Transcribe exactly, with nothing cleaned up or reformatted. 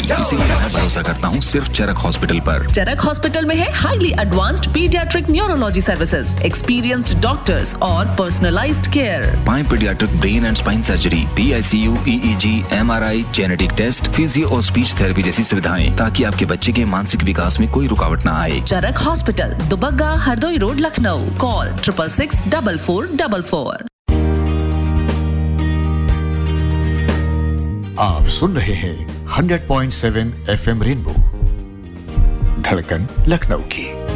इसीलिए मैं भरोसा करता हूँ सिर्फ चरक हॉस्पिटल पर। चरक हॉस्पिटल में है highly advanced paediatric neurology services, experienced doctors और पर्सनलाइज्ड केयर। पाए paediatric brain and spine surgery, P I C you, E E ji, M R I, genetic test, physio और स्पीच थेरेपी जैसी सुविधाएं, ताकि आपके बच्चे के मानसिक विकास में कोई रुकावट न आए। चरक hospital, Dubagga, Hardoi road, Lucknow. Call triple six double four double four. आप सुन रहे हैं hundred point seven F M rainbow, धड़कन लखनऊ की।